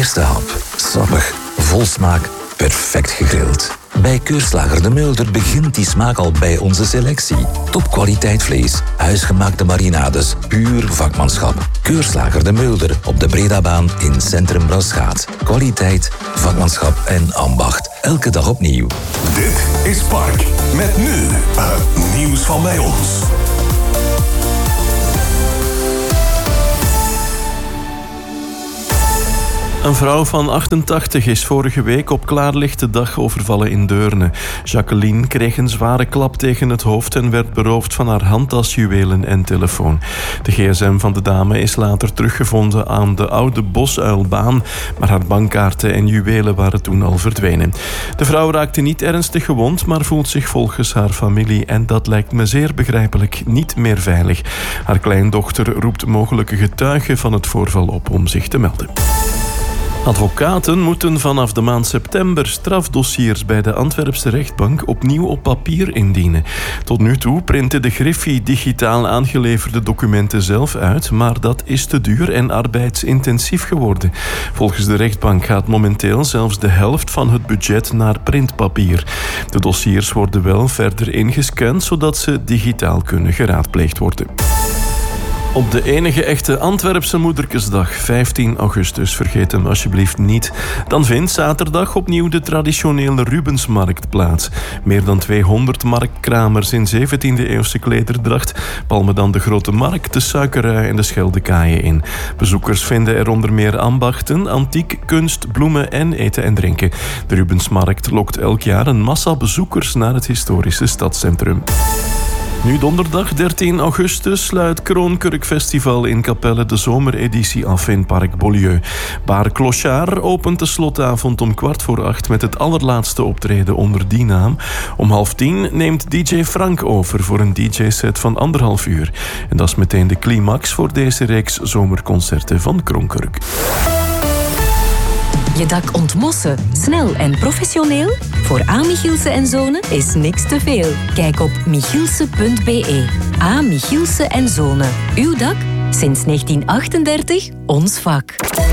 eerste hap. Sappig, vol smaak, perfect gegrild. Bij Keurslager de Mulder begint die smaak al bij onze selectie. Topkwaliteit vlees, huisgemaakte marinades, puur vakmanschap. Keurslager de Mulder op de Bredabaan in Centrum Braschaat. Kwaliteit, vakmanschap en ambacht. Elke dag opnieuw. Dit is Park. Met nu het nieuws van bij ons. Een vrouw van 88 is vorige week op klaarlichte dag overvallen in Deurne. Jacqueline kreeg een zware klap tegen het hoofd en werd beroofd van haar handtas, juwelen en telefoon. De gsm van de dame is later teruggevonden aan de oude Bosuilbaan, maar haar bankkaarten en juwelen waren toen al verdwenen. De vrouw raakte niet ernstig gewond, maar voelt zich volgens haar familie, en dat lijkt me zeer begrijpelijk, niet meer veilig. Haar kleindochter roept mogelijke getuigen van het voorval op om zich te melden. Advocaten moeten vanaf de maand september strafdossiers bij de Antwerpse rechtbank opnieuw op papier indienen. Tot nu toe printen de Griffie digitaal aangeleverde documenten zelf uit, maar dat is te duur en arbeidsintensief geworden. Volgens de rechtbank gaat momenteel zelfs de helft van het budget naar printpapier. De dossiers worden wel verder ingescand, zodat ze digitaal kunnen geraadpleegd worden. Op de enige echte Antwerpse Moederkesdag, 15 augustus, vergeet hem alsjeblieft niet. Dan vindt zaterdag opnieuw de traditionele Rubensmarkt plaats. Meer dan 200 marktkramers in 17e-eeuwse klederdracht palmen dan de Grote Markt, de Suikerrui en de Scheldekaaien in. Bezoekers vinden er onder meer ambachten, antiek, kunst, bloemen en eten en drinken. De Rubensmarkt lokt elk jaar een massa bezoekers naar het historische stadscentrum. Nu donderdag 13 augustus sluit Kroonkurkfestival in Capelle de zomereditie af in Park Beaulieu. Bar Clochard opent de slotavond om 7:15 met het allerlaatste optreden onder die naam. Om 9:30 neemt DJ Frank over voor een DJ-set van 1,5 uur. En dat is meteen de climax voor deze reeks zomerconcerten van Kroonkurk. Je dak ontmossen, snel en professioneel? Voor A. Michielsen en Zonen is niks te veel. Kijk op michielsen.be. A. Michielsen en Zonen. Uw dak? Sinds 1938 ons vak.